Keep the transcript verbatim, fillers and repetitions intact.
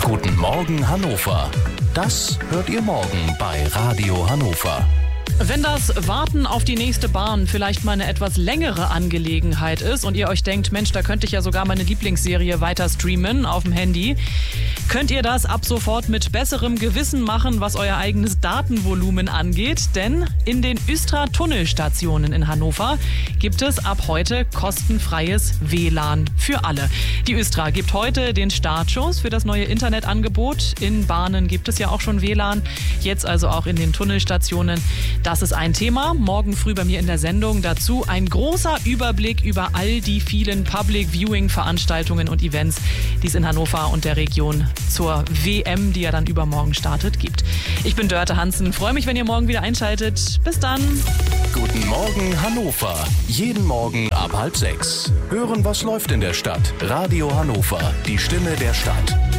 Guten Morgen Hannover. Das hört ihr morgen bei Radio Hannover. Wenn das Warten auf die nächste Bahn vielleicht mal eine etwas längere Angelegenheit ist und ihr euch denkt, Mensch, da könnte ich ja sogar meine Lieblingsserie weiter streamen auf dem Handy, könnt ihr das ab sofort mit besserem Gewissen machen, was euer eigenes Datenvolumen angeht. Denn in den Östra-Tunnelstationen in Hannover gibt es ab heute kostenfreies W L A N für alle. Die Östra gibt heute den Startschuss für das neue Internetangebot. In Bahnen gibt es ja auch schon W L A N, jetzt also auch in den Tunnelstationen. Das ist ein Thema. Morgen früh bei mir in der Sendung dazu ein großer Überblick über all die vielen Public Viewing Veranstaltungen und Events, die es in Hannover und der Region zur W M, die ja dann übermorgen startet, gibt. Ich bin Dörte Hansen. Freue mich, wenn ihr morgen wieder einschaltet. Bis dann. Guten Morgen Hannover. Jeden Morgen ab halb sechs. Hören, was läuft in der Stadt. Radio Hannover, die Stimme der Stadt.